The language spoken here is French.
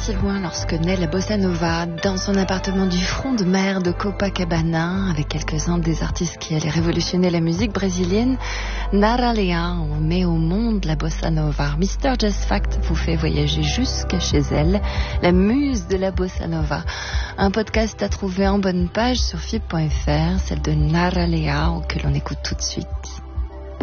si loin lorsque naît la bossa nova dans son appartement du front de mer de Copacabana avec quelques-uns des artistes qui allaient révolutionner la musique brésilienne. Nara Leão met au monde la bossa nova. Mr. Jazz Fact vous fait voyager jusqu'à chez elle, la muse de la bossa nova. Un podcast à trouver en bonne page sur fib.fr, celle de Nara Leão que l'on écoute tout de suite.